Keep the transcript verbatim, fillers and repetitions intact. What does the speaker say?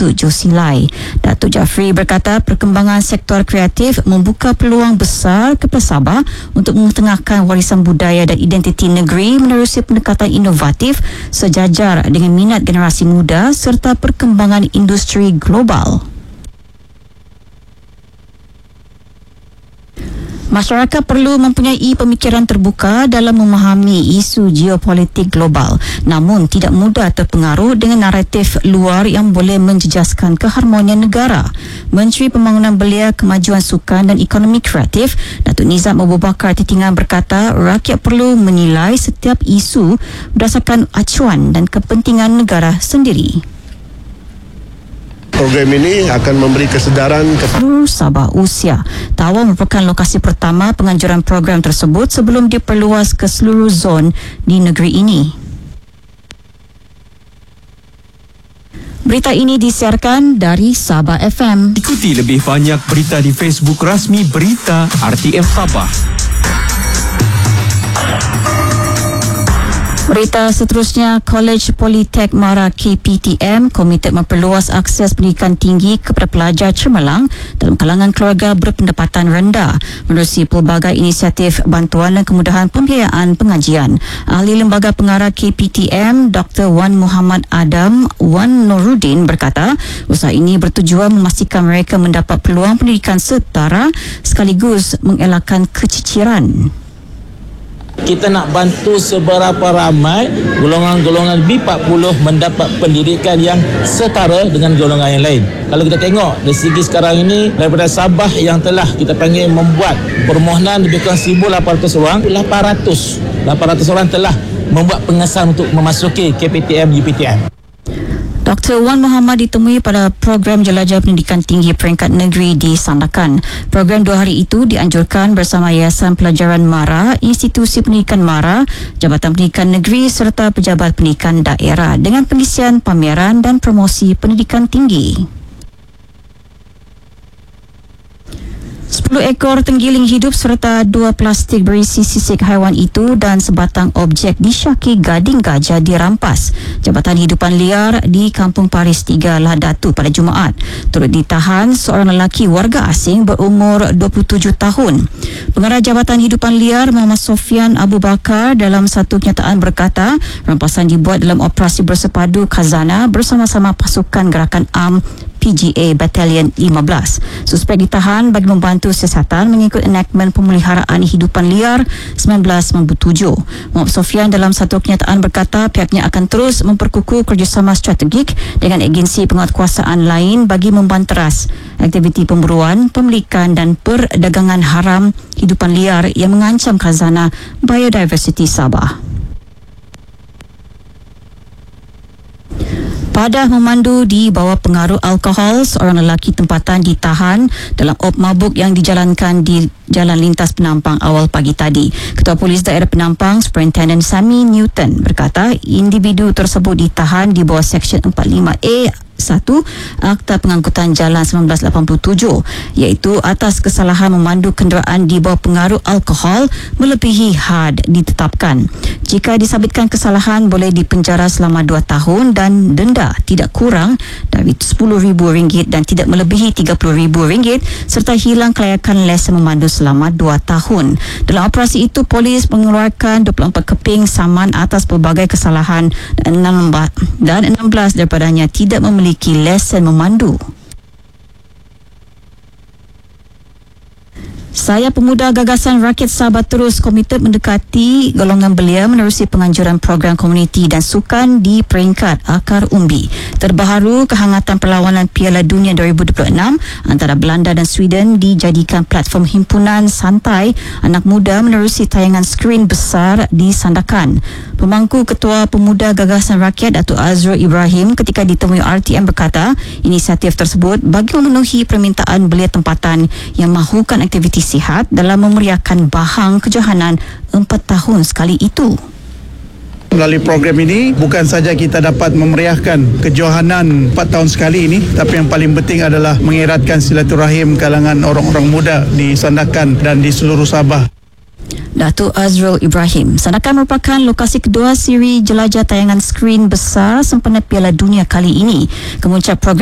Datuk Josilai. Datuk Jafri berkata perkembangan sektor kreatif membuka peluang besar kepada Sabah untuk mengetengahkan warisan budaya dan identiti negeri menerusi pendekatan inovatif sejajar dengan minat generasi muda serta perkembangan industri global. Masyarakat perlu mempunyai pemikiran terbuka dalam memahami isu geopolitik global, namun tidak mudah terpengaruh dengan naratif luar yang boleh menjejaskan keharmonian negara. Menteri Pembangunan Belia, Kemajuan Sukan dan Ekonomi Kreatif, Datuk Nizam Abu Bakar Titingan berkata rakyat perlu menilai setiap isu berdasarkan acuan dan kepentingan negara sendiri. Program ini akan memberi kesedaran kepada seluruh Sabah usia. Tawau merupakan lokasi pertama penganjuran program tersebut sebelum diperluas ke seluruh zon di negeri ini. Berita ini disiarkan dari Sabah F M. Ikuti lebih banyak berita di Facebook rasmi Berita R T M Sabah. Berita seterusnya, College Politek Mara K P T M komited memperluas akses pendidikan tinggi kepada pelajar cemerlang dalam kalangan keluarga berpendapatan rendah menerusi pelbagai inisiatif bantuan dan kemudahan pembiayaan pengajian. Ahli Lembaga Pengarah K P T M, Doktor Wan Muhammad Adam Wan Nuruddin berkata usaha ini bertujuan memastikan mereka mendapat peluang pendidikan setara sekaligus mengelakkan keciciran. Kita nak bantu seberapa ramai golongan-golongan B empat puluh mendapat pendidikan yang setara dengan golongan yang lain. Kalau kita tengok dari segi sekarang ini, daripada Sabah yang telah kita panggil membuat permohonan lebih kurang seribu lapan ratus orang, lapan ratus orang telah membuat pengesahan untuk memasuki K P T M U P T M. Doktor Wan Muhammad ditemui pada program jelajah pendidikan tinggi peringkat negeri di Sandakan. Program dua hari itu dianjurkan bersama Yayasan Pelajaran Mara, Institusi Pendidikan Mara, Jabatan Pendidikan Negeri serta Pejabat Pendidikan Daerah dengan pengisian pameran dan promosi pendidikan tinggi. sepuluh ekor tenggiling hidup serta dua plastik berisi sisik haiwan itu dan sebatang objek disyaki gading gajah dirampas Jabatan Hidupan Liar di Kampung Paris tiga Lahadatu pada Jumaat. Turut ditahan seorang lelaki warga asing berumur dua puluh tujuh tahun. Pengarah Jabatan Hidupan Liar Muhammad Sofian Abu Bakar dalam satu kenyataan berkata rampasan dibuat dalam operasi bersepadu Khazanah bersama-sama pasukan gerakan A M P G A Battalion lima belas. Suspek ditahan bagi membantu siasatan mengikut enactment pemeliharaan hidupan liar seribu sembilan ratus sembilan puluh tujuh. Muhammad Sofian dalam satu kenyataan berkata pihaknya akan terus memperkukuh kerjasama strategik dengan agensi penguatkuasaan lain bagi membanteras aktiviti pemburuan, pemilikan dan perdagangan haram hidupan liar yang mengancam khazanah biodiversiti Sabah. Padah memandu di bawah pengaruh alkohol, seorang lelaki tempatan ditahan dalam op mabuk yang dijalankan di Jalan Lintas Penampang awal pagi tadi. Ketua Polis Daerah Penampang, Superintendent Sami Newton berkata individu tersebut ditahan di bawah Seksyen empat puluh lima A satu Akta Pengangkutan Jalan seribu sembilan ratus lapan puluh tujuh iaitu atas kesalahan memandu kenderaan di bawah pengaruh alkohol melebihi had ditetapkan. Jika disabitkan kesalahan boleh dipenjara selama dua tahun dan denda tidak kurang dari sepuluh ribu ringgit dan tidak melebihi tiga puluh ribu ringgit serta hilang kelayakan lesen memandu selama dua tahun. Dalam operasi itu polis mengeluarkan dua puluh empat keping saman atas pelbagai kesalahan dan enam belas daripadanya tidak memiliki lesen memandu. Saya Pemuda Gagasan Rakyat Sabah terus komited mendekati golongan belia menerusi penganjuran program komuniti dan sukan di peringkat akar umbi. Terbaharu, kehangatan perlawanan Piala Dunia dua ribu dua puluh enam antara Belanda dan Sweden dijadikan platform himpunan santai anak muda menerusi tayangan skrin besar di Sandakan. Pemangku Ketua Pemuda Gagasan Rakyat Datuk Azrul Ibrahim ketika ditemui R T M berkata inisiatif tersebut bagi memenuhi permintaan belia tempatan yang mahukan aktiviti sihat dalam memeriahkan bahang kejohanan empat tahun sekali itu. Melalui program ini bukan saja kita dapat memeriahkan kejohanan empat tahun sekali ini, tapi yang paling penting adalah mengeratkan silaturahim kalangan orang-orang muda di Sandakan dan di seluruh Sabah. Datuk Azrul Ibrahim. Sandakan merupakan lokasi kedua siri jelajah tayangan skrin besar sempena Piala Dunia kali ini. Kemuncak program